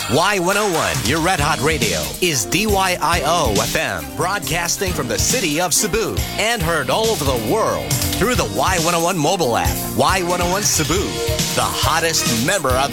Y101, your Red Hot Radio, is DYIO FM, broadcasting from the city of Cebu and heard all over the world through the Y101 mobile app. Y101 Cebu, the hottest member of